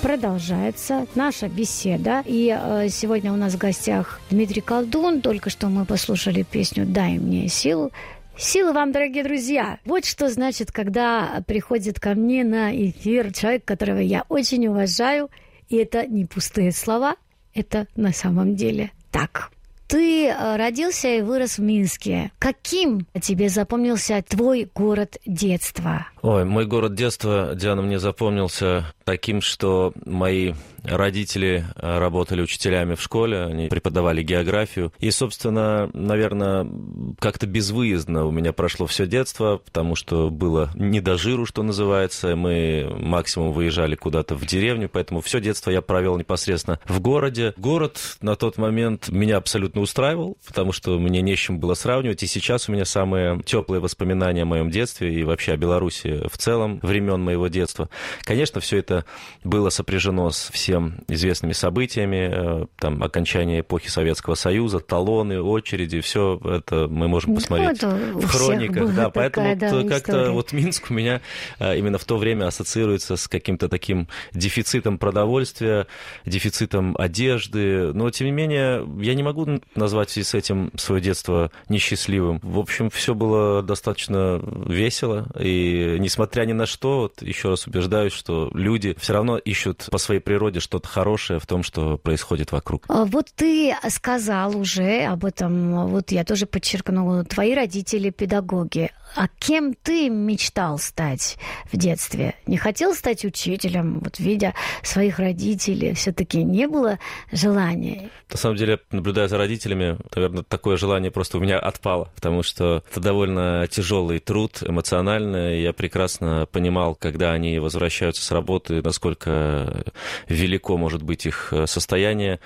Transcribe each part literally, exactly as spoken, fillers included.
продолжается наша беседа. И э, сегодня у нас в гостях Дмитрий Колдун. Только что мы послушали песню «Дай мне силу». Силы вам, дорогие друзья! Вот что значит, когда приходит ко мне на эфир человек, которого я очень уважаю. И это не пустые слова, это на самом деле так. Ты родился и вырос в Минске. Каким тебе запомнился твой город детства? Ой, мой город детства, Диана, мне запомнился таким, что мои родители работали учителями в школе, они преподавали географию. И, собственно, наверное, как-то безвыездно у меня прошло все детство, потому что было не до жиру, что называется. Мы максимум выезжали куда-то в деревню, поэтому все детство я провел непосредственно в городе. Город на тот момент меня абсолютно устраивал, потому что мне не с чем было сравнивать. И сейчас у меня самые теплые воспоминания о моем детстве и вообще о Беларуси в целом, времен моего детства. Конечно, все это было сопряжено с всем известными событиями, там, окончание эпохи Советского Союза, талоны, очереди, все это мы можем посмотреть ну, в хрониках. Да, поэтому такая, да, как-то история. Вот Минск у меня именно в то время ассоциируется с каким-то таким дефицитом продовольствия, дефицитом одежды, но, тем не менее, я не могу назвать в связи с этим свое детство несчастливым. В общем, все было достаточно весело, и несмотря ни на что, вот, еще раз убеждаюсь, что люди все равно ищут по своей природе что-то хорошее в том, что происходит вокруг. Вот ты сказал уже об этом, вот я тоже подчеркнула, твои родители педагоги. А кем ты мечтал стать в детстве? Не хотел стать учителем? Вот видя своих родителей, все-таки не было желания? На самом деле, наблюдая за родителями, наверное, такое желание просто у меня отпало, потому что это довольно тяжелый труд, эмоционально. Я прекрасно понимал, когда они возвращаются с работы, насколько велико может быть их состояние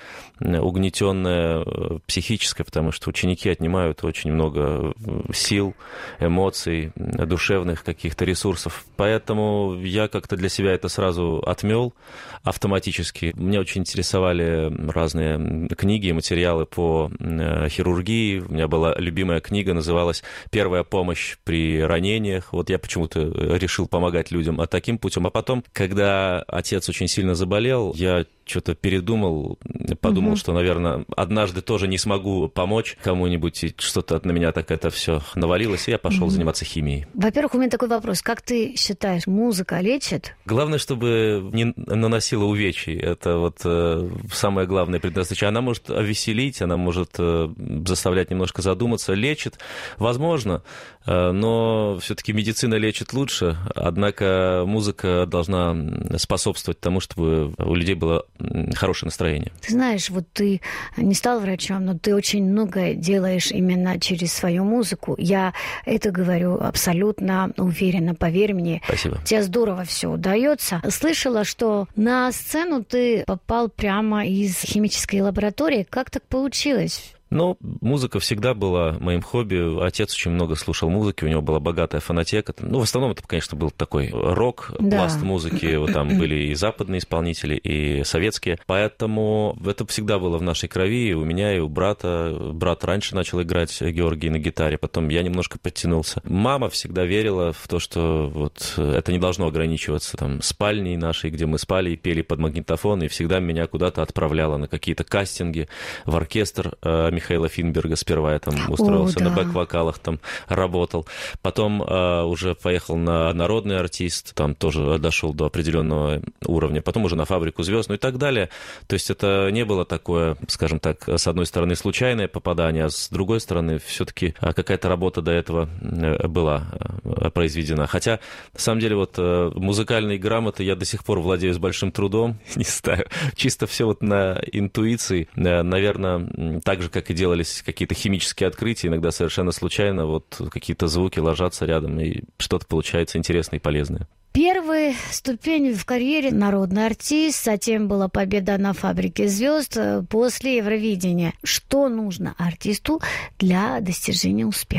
угнетенное, психическое, потому что ученики отнимают очень много сил, эмоций, душевных каких-то ресурсов. Поэтому я как-то для себя это сразу отмел автоматически. Меня очень интересовали разные книги и материалы по хирургии. У меня была любимая книга, называлась «Первая помощь при ранениях». Вот я почему-то решил помогать людям а таким путем. А потом, когда отец очень сильно заболел, я что-то передумал, подумал, угу. что, наверное, однажды тоже не смогу помочь кому-нибудь, и что-то на меня так это все навалилось, и я пошел угу. заниматься химией. Во-первых, у меня такой вопрос. Как ты считаешь, музыка лечит? Главное, чтобы не наносила увечий. Это вот э, самое главное предназначение. Она может веселить, она может э, заставлять немножко задуматься. Лечит, возможно, э, но все-таки медицина лечит лучше, однако музыка должна способствовать тому, чтобы у людей было хорошее настроение. Ты знаешь, вот ты не стал врачом, но ты очень многое делаешь именно через свою музыку. Я это говорю абсолютно уверенно, поверь мне. Спасибо. Тебе здорово все удается. Слышала, что на сцену ты попал прямо из химической лаборатории. Как так получилось? Ну, музыка всегда была моим хобби. Отец очень много слушал музыки, у него была богатая фонотека. Ну, в основном это, конечно, был такой рок, да. пласт музыки. Вот там были и западные исполнители, и советские. Поэтому это всегда было в нашей крови. И у меня, и у брата. Брат раньше начал играть, Георгий, на гитаре. Потом я немножко подтянулся. Мама всегда верила в то, что вот это не должно ограничиваться там спальней нашей, где мы спали и пели под магнитофон. И всегда меня куда-то отправляла на какие-то кастинги в оркестр Михаила Финберга. Сперва я там устроился, О, да. на бэк-вокалах там работал. Потом э, уже поехал на народный артист, там тоже дошел до определенного уровня. Потом уже на «Фабрику звезд», ну и так далее. То есть это не было такое, скажем так, с одной стороны случайное попадание, а с другой стороны все-таки какая-то работа до этого была произведена. Хотя, на самом деле, вот музыкальной грамотой я до сих пор владею с большим трудом. Не знаю, чисто все вот на интуиции. Наверное, так же, как и делались какие-то химические открытия, иногда совершенно случайно, вот какие-то звуки ложатся рядом, и что-то получается интересное и полезное. Первая ступень в карьере — народный артист, затем была победа на «Фабрике звезд», после Евровидения. Что нужно артисту для достижения успеха?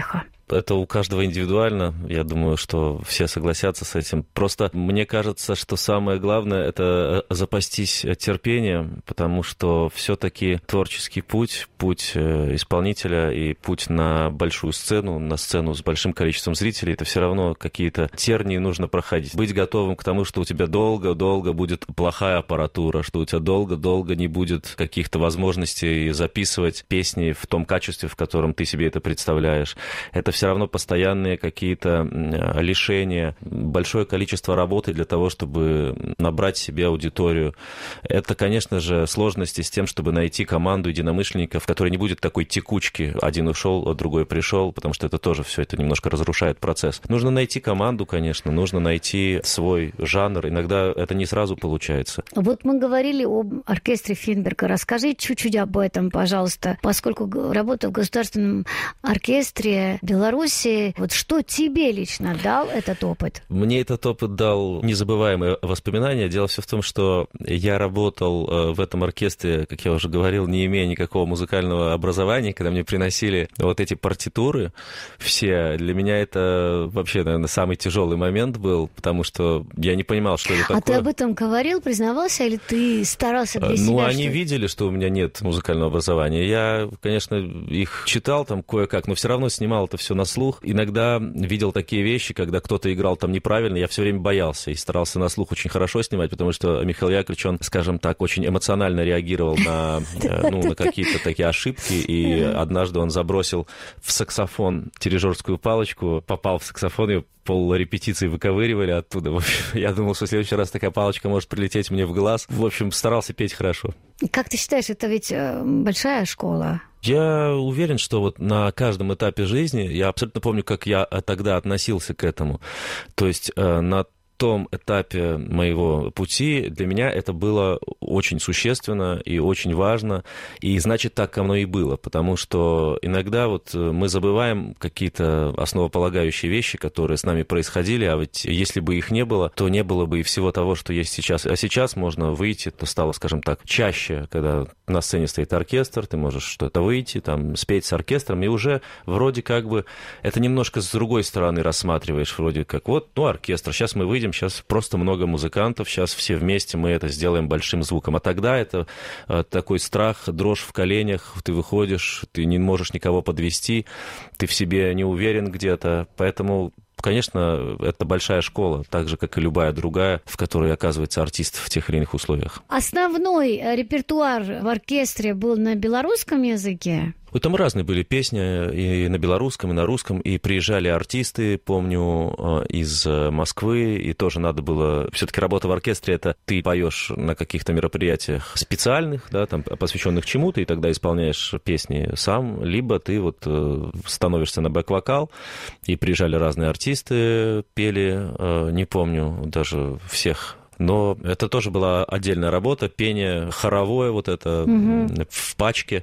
Это у каждого индивидуально. Я думаю, что все согласятся с этим. Просто мне кажется, что самое главное – это запастись терпением, потому что все-таки творческий путь, путь исполнителя и путь на большую сцену, на сцену с большим количеством зрителей, это все равно какие-то тернии нужно проходить. Быть готовым к тому, что у тебя долго-долго будет плохая аппаратура, что у тебя долго-долго не будет каких-то возможностей записывать песни в том качестве, в котором ты себе это представляешь. Это все равно постоянные какие-то лишения, большое количество работы для того, чтобы набрать себе аудиторию. Это, конечно же, сложности с тем, чтобы найти команду единомышленников, которая не будет такой текучки. Один ушел, другой пришел, потому что это тоже все это немножко разрушает процесс. Нужно найти команду, конечно, нужно найти свой жанр. Иногда это не сразу получается. Вот мы говорили об оркестре Финберга. Расскажи чуть-чуть об этом, пожалуйста, поскольку работа в государственном оркестре Беларуси, вот что тебе лично дал этот опыт? Мне этот опыт дал незабываемые воспоминания. Дело все в том, что я работал в этом оркестре, как я уже говорил, не имея никакого музыкального образования, когда мне приносили вот эти партитуры все. Для меня это вообще, наверное, самый тяжелый момент был, потому что я не понимал, что это такое. А ты об этом говорил, признавался, или ты старался для себя? Ну, они что... видели, что у меня нет музыкального образования. Я, конечно, их читал там кое-как, но все равно снимал это все на слух. Иногда видел такие вещи, когда кто-то играл там неправильно, я все время боялся и старался на слух очень хорошо снимать, потому что Михаил Яковлевич, он, скажем так, очень эмоционально реагировал на, ну, на какие-то такие ошибки, и однажды он забросил в саксофон дирижерскую палочку, попал в саксофон, и пол репетиции выковыривали оттуда. В общем, я думал, что в следующий раз такая палочка может прилететь мне в глаз. В общем, старался петь хорошо. Как ты считаешь, это ведь большая школа? Я уверен, что вот на каждом этапе жизни, я абсолютно помню, как я тогда относился к этому. То есть на том этапе моего пути для меня это было очень существенно и очень важно, и значит, так оно и было, потому что иногда вот мы забываем какие-то основополагающие вещи, которые с нами происходили, а ведь если бы их не было, то не было бы и всего того, что есть сейчас. А сейчас можно выйти, то стало, скажем так, чаще, когда на сцене стоит оркестр, ты можешь что-то выйти, там, спеть с оркестром, и уже вроде как бы это немножко с другой стороны рассматриваешь, вроде как вот, ну, оркестр, сейчас мы выйдем, сейчас просто много музыкантов, сейчас все вместе мы это сделаем большим звуком. А тогда это такой страх, дрожь в коленях, ты выходишь, ты не можешь никого подвести, ты в себе не уверен где-то, поэтому... Конечно, это большая школа, так же, как и любая другая, в которой оказывается артист в тех или иных условиях. Основной репертуар в оркестре был на белорусском языке? Там разные были песни и на белорусском, и на русском, и приезжали артисты, помню, из Москвы, и тоже надо было... Все-таки работа в оркестре — это ты поешь на каких-то мероприятиях специальных, да, там, посвященных чему-то, и тогда исполняешь песни сам, либо ты вот становишься на бэк-вокал, и приезжали разные артисты, пели, не помню даже всех. Но это тоже была отдельная работа, пение хоровое вот это угу. в пачке.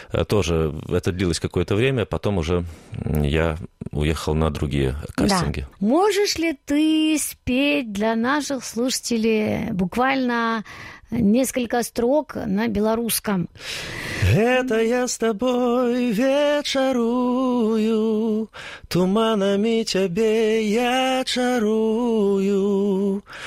Тоже это длилось какое-то время, потом уже я уехал на другие кастинги. Да. Можешь ли ты спеть для наших слушателей буквально несколько строк на белорусском? Это я с тобой вечерую, туманами тебе я чарую,